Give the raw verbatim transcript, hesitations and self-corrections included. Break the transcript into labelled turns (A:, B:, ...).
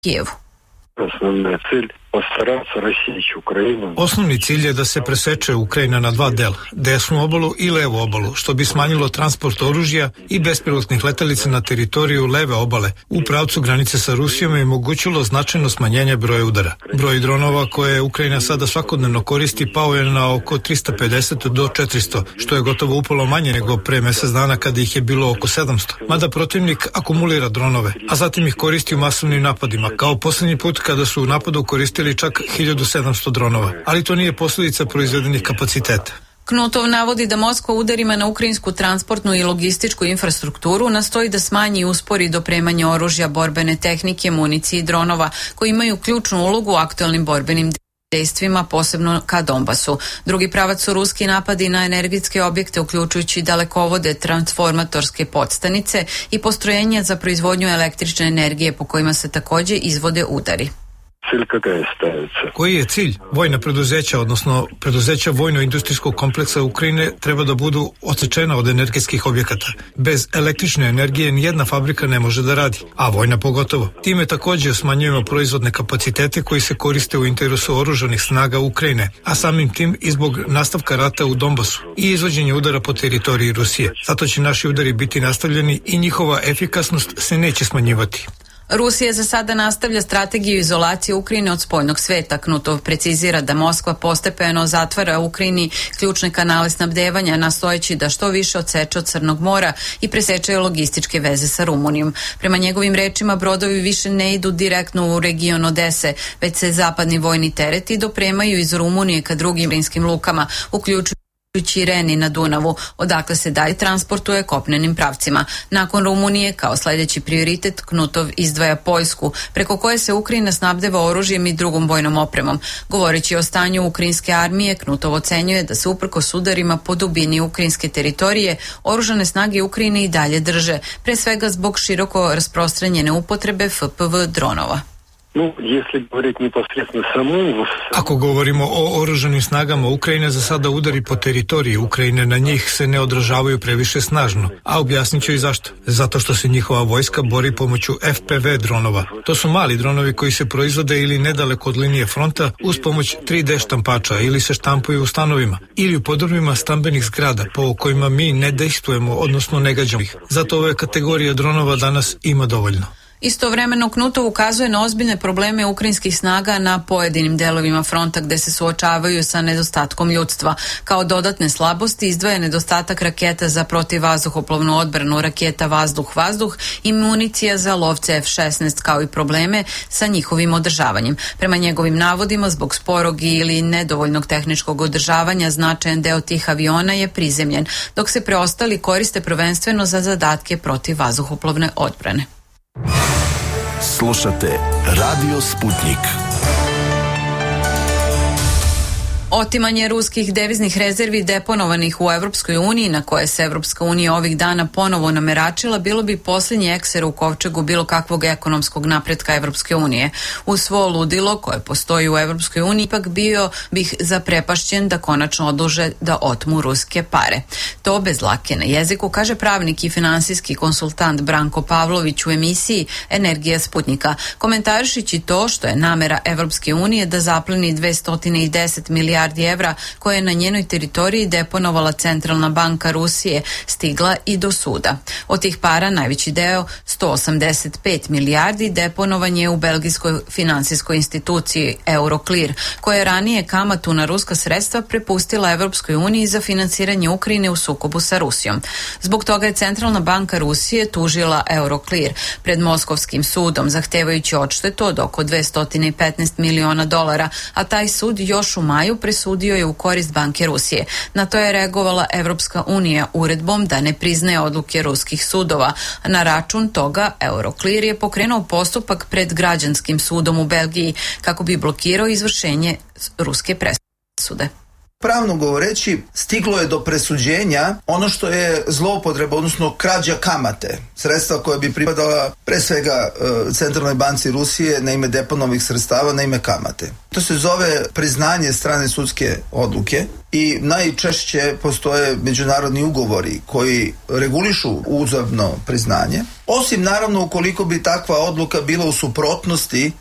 A: Kijevu.
B: Osnovna cilj postarаться raseći Ukrajinu.
C: Osnovni cilj je da se preseče Ukrajina na dva dela, desnu obalu i levu obalu, što bi smanjilo transport oružja i bespilotnih letelica na teritoriju leve obale u pravcu granice sa Rusijom i omogućilo značajno smanjenje broja udara. Broj dronova koje Ukrajina sada svakodnevno koristi pao je na oko trista pedeset do četiristo, što je gotovo upola manje nego pre mesec dana kada ih je bilo oko sedamsto. Mada protivnik akumulira dronove, a zatim ih koristi u masovnim napadima, kao poslednji put kada su u napadu koristili čak hiljadu sedamsto dronova, ali to nije posljedica proizvedenih kapaciteta.
A: Knutov navodi da Moskva udarima na ukrajinsku transportnu i logističku infrastrukturu nastoji da smanji i uspori dopremanje oružja, borbene tehnike, municije i dronova koji imaju ključnu ulogu u aktualnim borbenim dejstvima, posebno ka Donbasu. Drugi pravac su ruski napadi na energetske objekte, uključujući dalekovode, transformatorske podstanice i postrojenja za proizvodnju električne energije po kojima se takođe izvode udari.
C: Koji je cilj? Vojna preduzeća, odnosno preduzeća vojno-industrijskog kompleksa Ukrajine treba da budu odsečena od energetskih objekata. Bez električne energije nijedna fabrika ne može da radi, a vojna pogotovo. Time takođe smanjujemo proizvodne kapacitete koji se koriste u interesu oružanih snaga Ukrajine, a samim tim i zbog nastavka rata u Donbasu i izvođenja udara po teritoriji Rusije. Zato će naši udari biti nastavljeni i njihova efikasnost se neće smanjivati.
A: Rusija za sada nastavlja strategiju izolacije Ukrajine od spoljnog sveta. Knutov precizira da Moskva postepeno zatvara Ukrajini ključne kanale snabdevanja, nastojeći da što više odseče od Crnog mora i preseče logističke veze sa Rumunijom. Prema njegovim rečima, brodovi više ne idu direktno u region Odese, već se zapadni vojni tereti dopremaju iz Rumunije ka drugim ukrajinskim lukama, uključujući Reni na Dunavu, odakle se dalje transportuje kopnenim pravcima. Nakon Rumunije, kao sledeći prioritet, Knutov izdvaja Poljsku, preko koje se Ukrajina snabdeva oružjem i drugom vojnom opremom. Govoreći o stanju ukrajinske armije, Knutov ocenjuje da se uprkos udarima po dubini ukrajinske teritorije, oružane snage Ukrajine i dalje drže, pre svega zbog široko rasprostranjene upotrebe F P V dronova.
C: Ako govorimo o oružanim snagama Ukrajine, za sada udari po teritoriji Ukrajine na njih se ne odražavaju previše snažno, a objasnit ću i zašto. Zato što se njihova vojska bori pomoću F P V dronova. To su mali dronovi koji se proizvode ili nedaleko od linije fronta uz pomoć tri D štampača ili se štampuju u stanovima ili u podrumima stambenih zgrada po kojima mi ne dejstvujemo, odnosno ne gađamo ih. Zato ove kategorije dronova danas ima dovoljno.
A: Istovremeno Knutov ukazuje na ozbiljne probleme ukrajinskih snaga na pojedinim delovima fronta gde se suočavaju sa nedostatkom ljudstva. Kao dodatne slabosti izdvaja nedostatak raketa za protivvazduhoplovnu odbranu, raketa vazduh-vazduh i municija za lovce F šesnaest, kao i probleme sa njihovim održavanjem. Prema njegovim navodima, zbog sporog ili nedovoljnog tehničkog održavanja, značajan deo tih aviona je prizemljen, dok se preostali koriste prvenstveno za zadatke protivvazduhoplovne odbrane.
D: Slušate Radio Sputnik.
A: Otimanje ruskih deviznih rezervi deponovanih u Evropskoj uniji, na koje se Evropska unija ovih dana ponovo nameračila, bilo bi posljednji ekser u kovčegu bilo kakvog ekonomskog napretka Evropske unije. U svo ludilo koje postoji u Evropskoj uniji, ipak bio bih zaprepašćen da konačno odluže da otmu ruske pare. To bez lake na jeziku, kaže pravnik i finansijski konsultant Branko Pavlović u emisiji Energija Sputnika, komentarišići to što je namera Evropske unije da zapleni dvesta deset milijardi evra koje je na njenoj teritoriji deponovala Centralna banka Rusije, stigla i do suda. Od tih para najveći deo, sto osamdeset pet milijardi, deponovan je u belgijskoj finansijskoj instituciji Euroclear, koja je ranije kamatu na ruska sredstva prepustila Evropskoj uniji za finansiranje Ukrajine u sukobu sa Rusijom. Zbog toga je Centralna banka Rusije tužila Euroclear pred Moskovskim sudom, zahtevajući odštetu od oko dvesta petnaest miliona dolara, a taj sud još u maju presudio je u korist banke Rusije. Na to je reagovala Evropska unija uredbom da ne priznaje odluke ruskih sudova. Na račun toga Euroclear je pokrenuo postupak pred građanskim sudom u Belgiji kako bi blokirao izvršenje ruske presude.
E: Pravno govoreći, stiglo je do presuđenja ono što je zloupotreba, odnosno krađa kamate, sredstva koja bi pripadala pre svega e, Centralnoj banci Rusije na ime deponovih sredstava, na ime kamate. To se zove priznanje strane sudske odluke i najčešće postoje međunarodni ugovori koji regulišu uzajamno priznanje. Osim naravno ukoliko bi takva odluka bila u suprotnosti